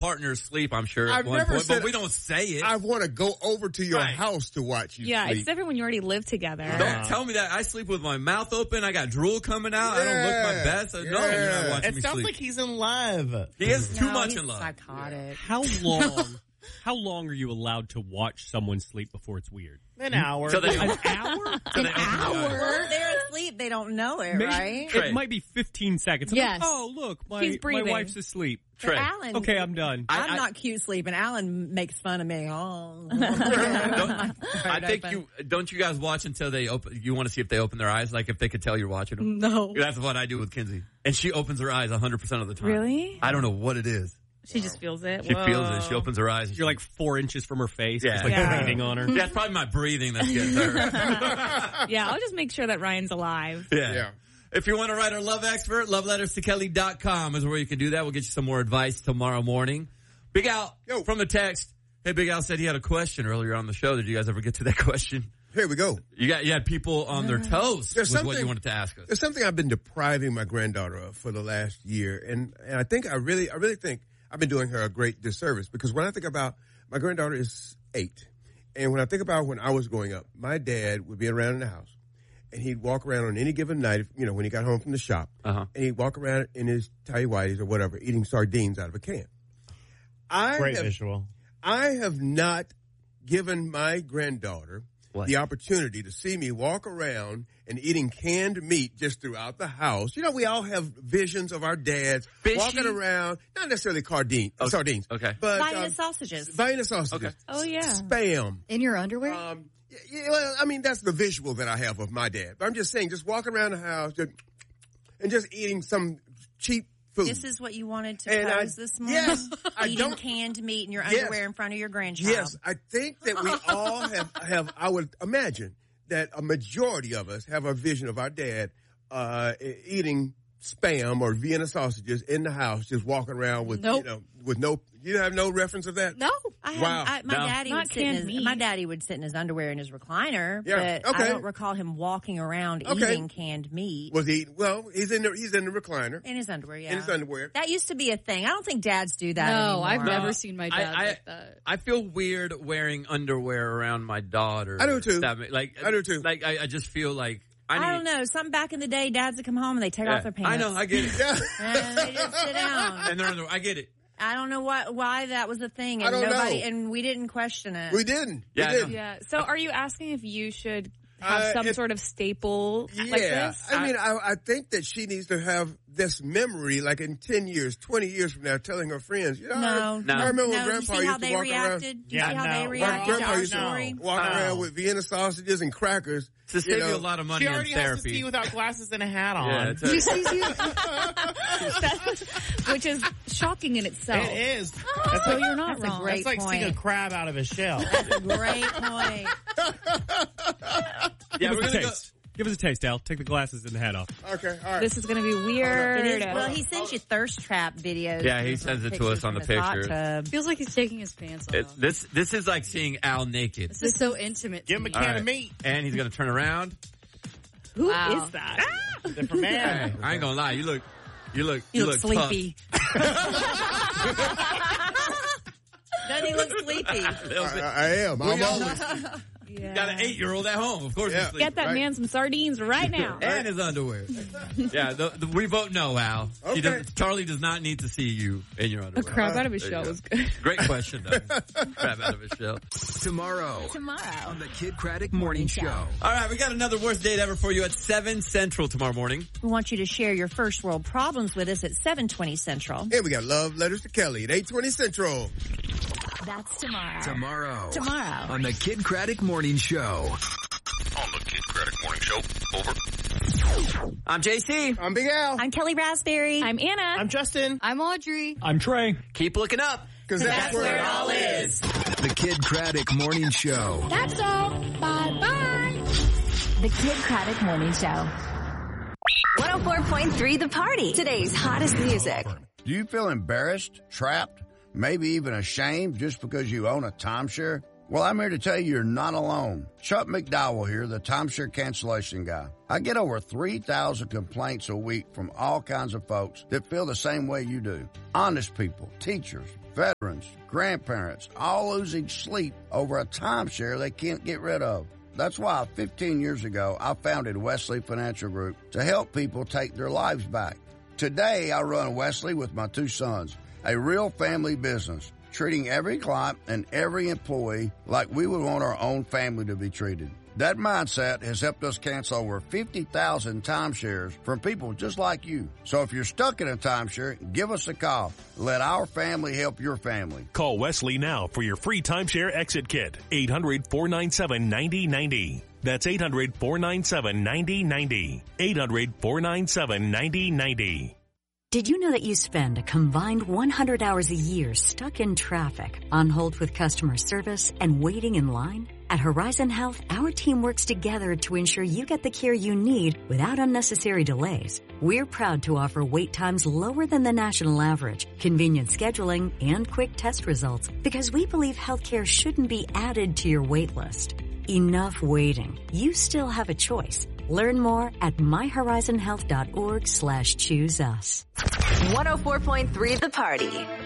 partners sleep, I'm sure, I've at one never point, said but we don't say it. I want to go over to your house to watch you Yeah, sleep. it's different when you already live together. Don't tell me that. I sleep with my mouth open. I got drool coming out. I don't look my best. No, you're not watching me It sounds sleep. like he's in love. He is too much he's in love. psychotic. How long are you allowed to watch someone sleep before it's weird? An hour. So they, An hour? An hour? Well, they're asleep. They don't know it, Maybe- right? Trey. It might be 15 seconds. I'm Yes. like, oh, look, He's my breathing. wife's asleep. But Trey. Alan, Okay, I'm done. I'm not cute sleeping. Alan makes fun of me. Oh. I think don't you guys watch until they open? You want to see if they open their eyes, like if they could tell you're watching them. No. That's what I do with Kinsey, and she opens her eyes 100% of the time. Really? I don't know what it is. She just feels it. She feels it. She opens her eyes. and You're like 4 inches from her face. Yeah. Just like Yeah. breathing on her. That's probably my breathing that's getting her. Yeah, I'll just make sure that Ryan's alive. Yeah. If you want to write our love expert, loveletterstokelly.com is where you can do that. We'll get you some more advice tomorrow morning. Big Al from the text. Hey, Big Al said he had a question earlier on the show. Did you guys ever get to that question? Here we go. You had people on their toes with what you wanted to ask us. There's something I've been depriving my granddaughter of for the last year, and I think I really think I've been doing her a great disservice, because when I think about my granddaughter is 8, and when I think about when I was growing up, my dad would be around in the house, and he'd walk around on any given night, when he got home from the shop, and he'd walk around in his tighty whities or whatever, eating sardines out of a can. Great visual. I have not given my granddaughter the opportunity to see me walk around and eating canned meat just throughout the house. We all have visions of our dads walking around, not necessarily sardines. Okay. But Buying the sausages. Buying the sausages. Okay. Oh, yeah. Spam. In your underwear? Yeah, well, I mean, that's the visual that I have of my dad. But I'm just saying, just walking around the house and just eating some cheap food. This is what you wanted to And pose this morning? Yes. Eating canned meat in your underwear in front of your grandchild. Yes, I think that we all have, I would imagine that a majority of us have a vision of our dad eating Spam or Vienna sausages in the house, just walking around with, you have no reference of that? No. My daddy would sit in his underwear in his recliner, but I don't recall him walking around eating canned meat. Was he? Well, he's in the recliner. In his underwear, yeah. In his underwear. That used to be a thing. I don't think dads do that No, anymore. I've never seen my dad like that. I feel weird wearing underwear around my daughter. I do too. I do too. Like, I just feel like I don't know. Some back in the day, dads would come home and they take off their pants. I know. I get it. And they just sit down. And they're under. I get it. I don't know why that was a thing, and I don't know. and we didn't question it. We didn't. Yeah, we didn't. Yeah. So are you asking if you should have some sort of staple like this? I mean, I think that she needs to have this memory, like in 10 years, 20 years from now, telling her friends, No. I remember when Grandpa you see how used to they walk reacted? around. Do you see how they reacted to Grandpa our used to story? walk around with Vienna sausages and crackers. To save you a lot of money She in already has to therapy. see without glasses and a hat on. Yeah, Which is shocking in itself. It is. So you're not That's a wrong. great It's like point. seeing a crab out of a shell. That's a great point. Yeah, we're Give us a gonna go. taste. Give us a taste, Al. Take the glasses and the hat off. Okay, all right. This is going to be weird. It is. Well, he sends you thirst trap videos. Yeah, he sends it to us on the pictures from his picture. hot tub. Feels like he's taking his pants off. This is like seeing Al naked. This is so intimate. Give him a to can me. of meat. And he's gonna turn around. Who Wow. is that? Different man. Hey, I ain't gonna lie. You look You look tough. sleepy. Doesn't he look sleepy? I am. I'm always. Yeah. Got an 8-year-old at home. Of course, Yeah. he's sleeping. Get that man some sardines right now. And his underwear. Yeah, we vote no, Al. Okay. Charlie does not need to see you in your A underwear. crap out of his There you show go. was good. Great question, though. Crap out of his show. Tomorrow on the Kid Craddock Morning Show. All right, we got another worst date ever for you at 7 Central tomorrow morning. We want you to share your first world problems with us at 7:20 Central. And we got Love Letters to Kelly at 8:20 Central. That's tomorrow. Tomorrow. On the Kid Craddock Morning Show. On the Kid Craddock Morning Show. Over. I'm JC. I'm Big Al. I'm Kelly Raspberry. I'm Anna. I'm Justin. I'm Audrey. I'm Trey. Keep looking up. Because that's where it all is. The Kid Craddock Morning Show. That's all. Bye-bye. The Kid Craddock Morning Show. 104.3 The Party. Today's hottest music. Do you feel embarrassed, trapped, maybe even ashamed just because you own a timeshare? Well, I'm here to tell you you're not alone. Chuck McDowell here, the timeshare cancellation guy. I get over 3,000 complaints a week from all kinds of folks that feel the same way you do. Honest people, teachers, veterans, grandparents, all losing sleep over a timeshare they can't get rid of. That's why 15 years ago, I founded Wesley Financial Group to help people take their lives back. Today, I run Wesley with my 2 sons, a real family business, treating every client and every employee like we would want our own family to be treated. That mindset has helped us cancel over 50,000 timeshares from people just like you. So if you're stuck in a timeshare, give us a call. Let our family help your family. Call Wesley now for your free timeshare exit kit. 800-497-9090. That's 800-497-9090. 800-497-9090. Did you know that you spend a combined 100 hours a year stuck in traffic, on hold with customer service, and waiting in line? At Horizon Health, our team works together to ensure you get the care you need without unnecessary delays. We're proud to offer wait times lower than the national average, convenient scheduling, and quick test results because we believe healthcare shouldn't be added to your wait list. Enough waiting. You still have a choice. Learn more at myhorizonhealth.org/choose us. 104.3 The Party.